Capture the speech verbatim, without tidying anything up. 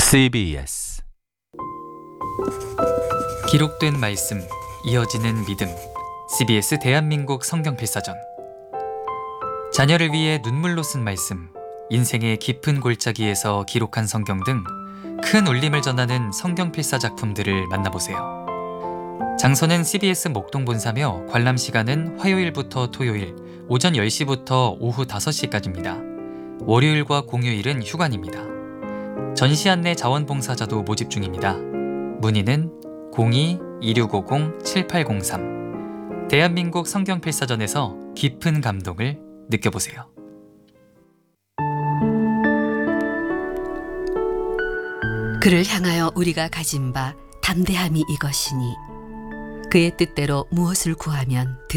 씨비에스 기록된 말씀, 이어지는 믿음. 씨비에스 대한민국 성경필사전. 자녀를 위해 눈물로 쓴 말씀, 인생의 깊은 골짜기에서 기록한 성경 등 큰 울림을 전하는 성경필사 작품들을 만나보세요. 장소는 씨비에스 목동본사며 관람 시간은 화요일부터 토요일 오전 열 시부터 오후 다섯 시까지입니다. 월요일과 공휴일은 휴관입니다. 전시 안내 자원봉사자도 모집 중입니다. 문의는 공이 이육오공 칠팔공삼. 대한민국 성경필사전에서 깊은 감동을 느껴보세요. 그를 향하여 우리가 가진 바 담대함이 이것이니 그의 뜻대로 무엇을 구하면